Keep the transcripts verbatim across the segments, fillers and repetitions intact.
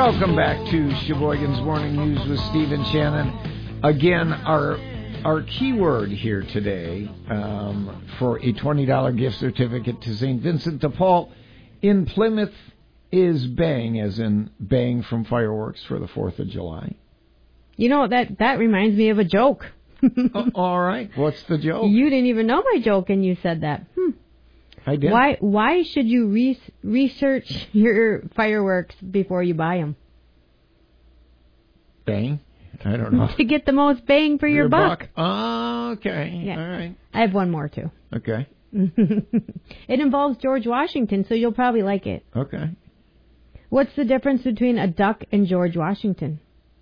Welcome back to Sheboygan's Morning News with Steve and Shannon. Again, our our keyword here today um, for a twenty dollars gift certificate to Saint Vincent de Paul in Plymouth is bang, as in bang from fireworks for the fourth of July. You know, that, that reminds me of a joke. uh, all right. What's the joke? You didn't even know my joke, and you said that. Hmm. I did. Why Why should you re- research your fireworks before you buy them? Bang? I don't know. To get the most bang for your, your buck. buck. Oh, okay. Yeah. All right. I have one more, too. Okay. It involves George Washington, so you'll probably like it. Okay. What's the difference between a duck and George Washington?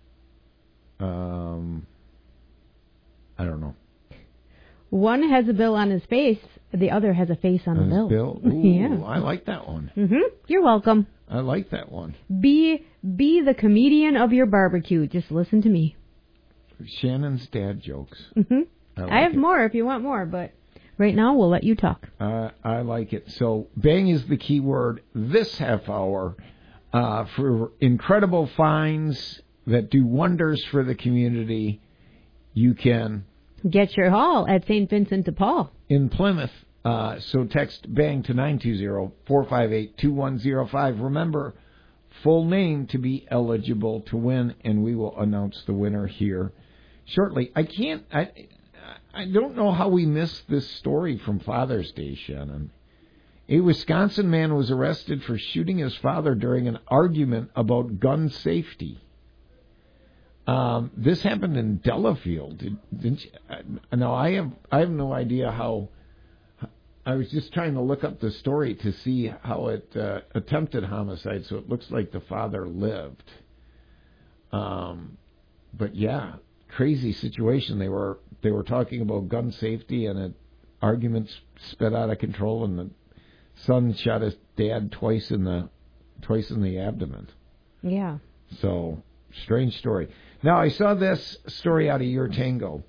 Um, I don't know. One has a bill on his face, the other has a face on, on the bill. bill? Ooh, yeah. I like that one. Mm-hmm. You're welcome. I like that one. Be be the comedian of your barbecue. Just listen to me. Shannon's dad jokes. Mm-hmm. I, like I have it. more if you want more, but right now we'll let you talk. Uh, I like it. So bang is the key word this half hour uh, for incredible finds that do wonders for the community. You can get your haul at Saint Vincent de Paul in Plymouth. Uh, so text bang to nine two zero, four five eight, two one zero five. Remember, full name to be eligible to win, and we will announce the winner here shortly. I can't, I, I don't know how we missed this story from Father's Day, Shannon. A Wisconsin man was arrested for shooting his father during an argument about gun safety. Um, this happened in Delafield. Did, didn't you? Uh, now, I have I have no idea how. I was just trying to look up the story to see how it uh, attempted homicide, so it looks like the father lived. Um, but yeah, crazy situation. They were they were talking about gun safety, and an argument sped out of control, and the son shot his dad twice in the twice in the abdomen. Yeah. So strange story. Now I saw this story out of Your Tango.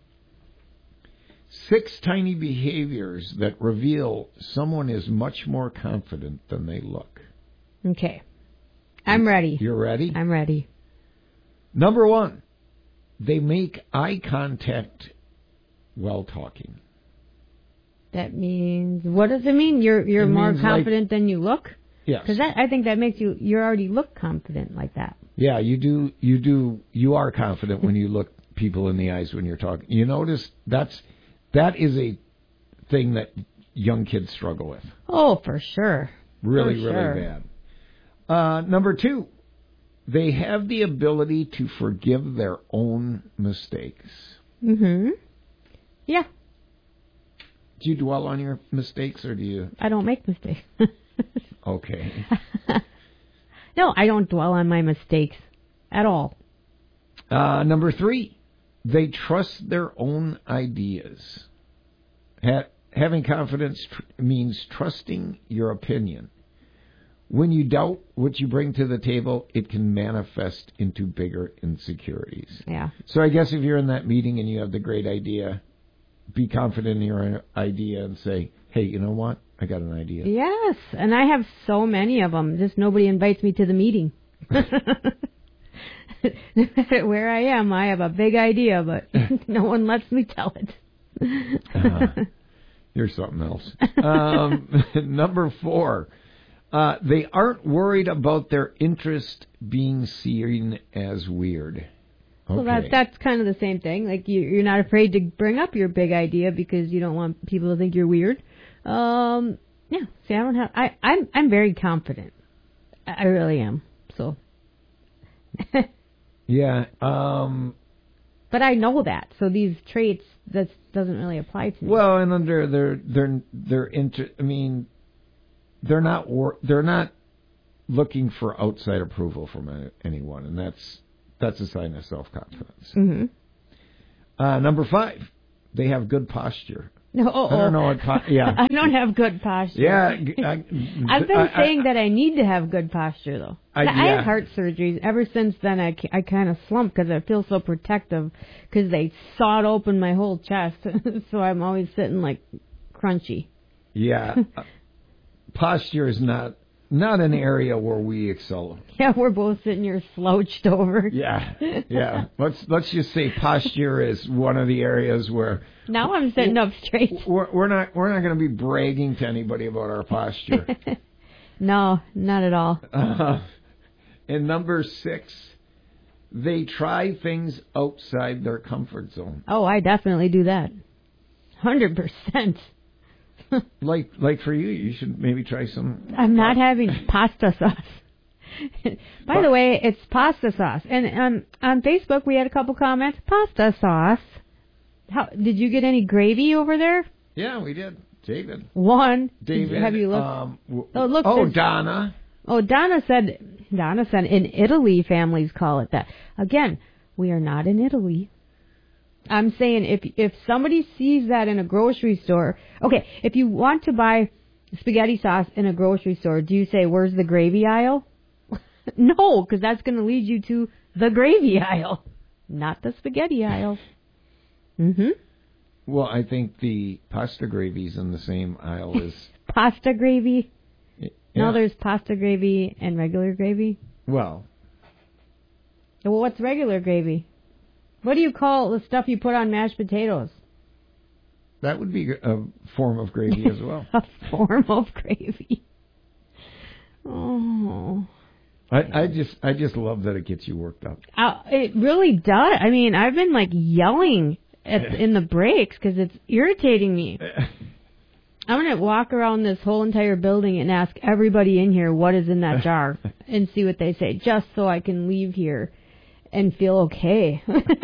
Six tiny behaviors that reveal someone is much more confident than they look. Okay. I'm ready. You're ready? I'm ready. Number one, they make eye contact while talking. That means, what does it mean? You're you're it more confident like, than you look? Yes. Because I think that makes you, you already look confident like that. Yeah, you do, you do, you are confident when you look people in the eyes when you're talking. You notice that's, that is a thing that young kids struggle with. Oh, for sure. Really, for sure. really bad. Uh, number two, they have the ability to forgive their own mistakes. Mm-hmm. Yeah. Do you dwell on your mistakes, or do you? I don't make mistakes. Okay. No, I don't dwell on my mistakes at all. Uh, number three, they trust their own ideas. Ha- having confidence tr- means trusting your opinion. When you doubt what you bring to the table, it can manifest into bigger insecurities. Yeah. So I guess if you're in that meeting and you have the great idea, be confident in your idea and say, hey, you know what? I got an idea. Yes, and I have so many of them. Just nobody invites me to the meeting. No matter where I am, I have a big idea, but no one lets me tell it. uh, you're something else. Um, number four, uh, they aren't worried about their interest being seen as weird. Okay. Well, that, that's kind of the same thing. Like you, you're not afraid to bring up your big idea because you don't want people to think you're weird. Um, yeah. See, I don't have. I, I'm I'm very confident. I, I really am. So. Yeah. Um. But I know that. So these traits that doesn't really apply to me. Well, and under their their their inter. I mean, they're not wor- they're not looking for outside approval from anyone, and that's. That's a sign of self-confidence. Mm-hmm. Uh, number five, they have good posture. No, oh, I don't know what. Po- yeah, I don't have good posture. Yeah, I, I've been I, saying I, that I need to have good posture, though. I, I yeah. had heart surgeries. Ever since then, I, I kind of slump because I feel so protective because they sawed open my whole chest, so I'm always sitting like crunchy. Yeah, uh, posture is not not an area where we excel. Yeah, we're both sitting here slouched over. Yeah, yeah. Let's let's just say posture is one of the areas where. Now I'm sitting up straight. We're, we're not we're not going to be bragging to anybody about our posture. No, not at all. Uh, and number six, they try things outside their comfort zone. Oh, I definitely do that. Hundred percent. Like like for you, you should maybe try some. I'm not having pasta sauce. By the way, it's pasta sauce. And um, on Facebook, we had a couple comments. Pasta sauce. How did you get any gravy over there? Yeah, we did. David. One. David. Have you looked? Um, w- oh, look. Oh, Donna. Oh, Donna said. Donna said in Italy, families call it that. Again, we are not in Italy. I'm saying if if somebody sees that in a grocery store, okay, if you want to buy spaghetti sauce in a grocery store, do you say, where's the gravy aisle? No, because that's going to lead you to the gravy aisle, not the spaghetti aisle. Mm-hmm. Well, I think the pasta gravy's in the same aisle as... Pasta gravy? Yeah. No, there's pasta gravy and regular gravy. Well... Well, what's regular gravy? What do you call the stuff you put on mashed potatoes? That would be a form of gravy as well. A form of gravy. Oh. I, I just I just love that it gets you worked up. Uh, it really does. I mean, I've been like yelling at, in the breaks because it's irritating me. I'm going to walk around this whole entire building and ask everybody in here what is in that jar and see what they say, just so I can leave here and feel okay.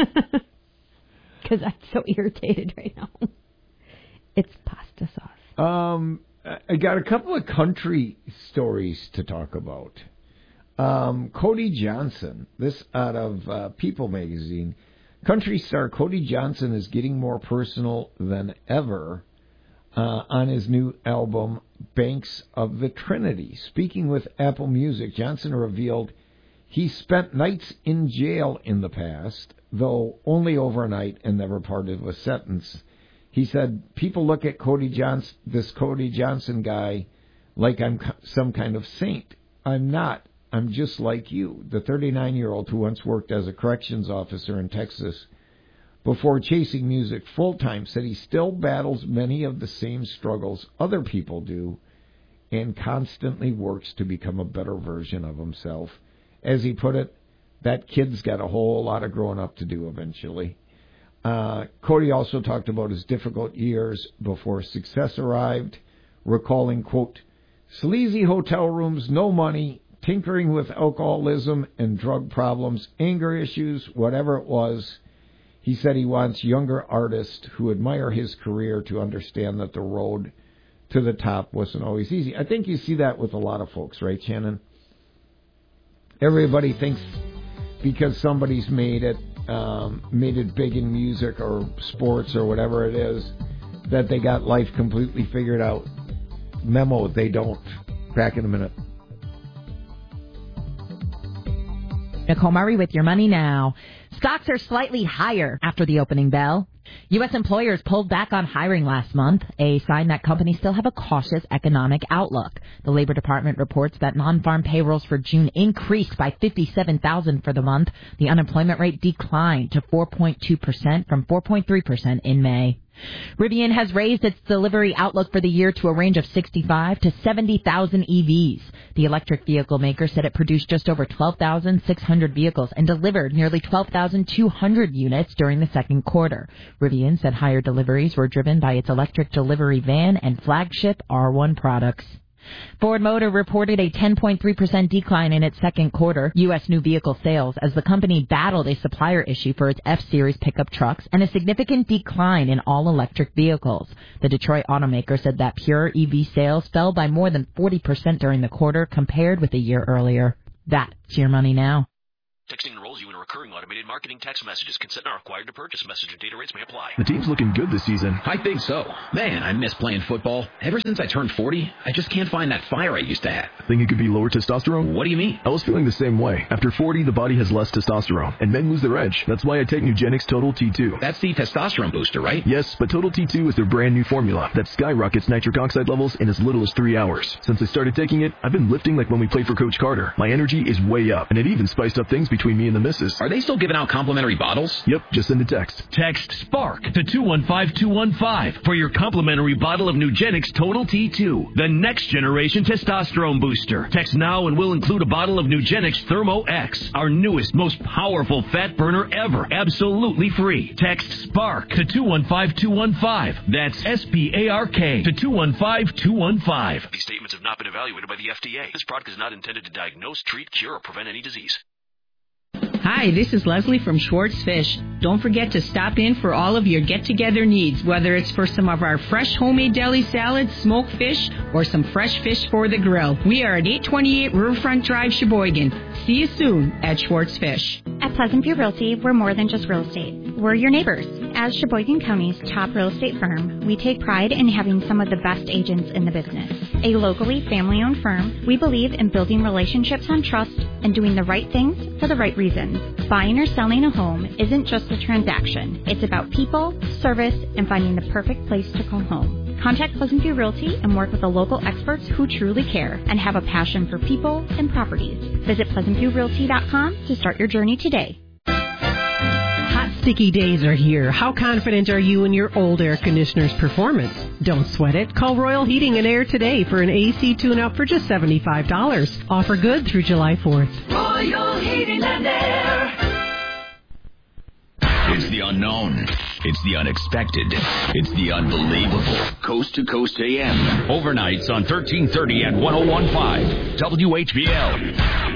Because I'm so irritated right now. It's pasta sauce. Um, I got a couple of country stories to talk about. Um, Cody Johnson, this out of uh, People magazine. Country star Cody Johnson is getting more personal than ever uh, on his new album, Banks of the Trinity. Speaking with Apple Music, Johnson revealed he spent nights in jail in the past, though only overnight and never part of a sentence. He said, people look at Cody Johnson, this Cody Johnson guy like I'm some kind of saint. I'm not. I'm just like you. The thirty-nine-year-old who once worked as a corrections officer in Texas before chasing music full-time said he still battles many of the same struggles other people do and constantly works to become a better version of himself. As he put it, that kid's got a whole lot of growing up to do eventually. Uh, Cody also talked about his difficult years before success arrived, recalling, quote, sleazy hotel rooms, no money, tinkering with alcoholism and drug problems, anger issues, whatever it was. He said he wants younger artists who admire his career to understand that the road to the top wasn't always easy. I think you see that with a lot of folks, right, Shannon? Everybody thinks because somebody's made it, um, made it big in music or sports or whatever it is, that they got life completely figured out. Memo, they don't. Back in a minute. Nicole Murray with your money now. Stocks are slightly higher after the opening bell. U S employers pulled back on hiring last month, a sign that companies still have a cautious economic outlook. The Labor Department reports that non-farm payrolls for June increased by fifty-seven thousand for the month. The unemployment rate declined to four point two percent from four point three percent in May. Rivian has raised its delivery outlook for the year to a range of sixty-five to seventy thousand E Vs. The electric vehicle maker said it produced just over twelve thousand six hundred vehicles and delivered nearly twelve thousand two hundred units during the second quarter. Rivian said higher deliveries were driven by its electric delivery van and flagship R one products. Ford Motor reported a ten point three percent decline in its second quarter U S new vehicle sales as the company battled a supplier issue for its F-Series pickup trucks and a significant decline in all-electric vehicles. The Detroit automaker said that pure E V sales fell by more than forty percent during the quarter compared with a year earlier. That's your money now. Texting enrolls you in a recurring automated marketing text messages. Consent not required to purchase. Message and data rates may apply. The team's looking good this season. I think so. Man, I miss playing football. Ever since I turned forty, I just can't find that fire I used to have. Think it could be lower testosterone? What do you mean? I was feeling the same way. After forty, the body has less testosterone, and men lose their edge. That's why I take Nugenix Total T two. That's the testosterone booster, right? Yes, but Total T two is their brand new formula that skyrockets nitric oxide levels in as little as three hours. Since I started taking it, I've been lifting like when we played for Coach Carter. My energy is way up, and it even spiced up things between me and the missus. Are they still giving out complimentary bottles? Yep, just send a text. Text SPARK to two one five two one five for your complimentary bottle of Nugenix Total T two, the next generation testosterone booster. Text now and we'll include a bottle of Nugenix Thermo X, our newest, most powerful fat burner ever, absolutely free. Text SPARK to two one five two one five. That's S P A R K to two one five two one five. These statements have not been evaluated by the F D A. This product is not intended to diagnose, treat, cure, or prevent any disease. Hi, this is Leslie from Schwartz Fish. Don't forget to stop in for all of your get-together needs, whether it's for some of our fresh homemade deli salads, smoked fish, or some fresh fish for the grill. We are at eight twenty-eight Riverfront Drive, Sheboygan. See you soon at Schwartz Fish. At Pleasant View Realty, we're more than just real estate. We're your neighbors. As Sheboygan County's top real estate firm, we take pride in having some of the best agents in the business. A locally family-owned firm, we believe in building relationships on trust and doing the right things for the right reasons. Buying or selling a home isn't just a transaction. It's about people, service, and finding the perfect place to call home. Contact Pleasant View Realty and work with the local experts who truly care and have a passion for people and properties. Visit pleasant view realty dot com to start your journey today. Hot, sticky days are here. How confident are you in your old air conditioner's performance? Don't sweat it. Call Royal Heating and Air today for an A C tune-up for just seventy-five dollars. Offer good through July fourth. Royal Heating and Air. It's the unknown. It's the unexpected. It's the unbelievable. Coast to Coast A M. Overnights on thirteen thirty and one oh one point five W H B L.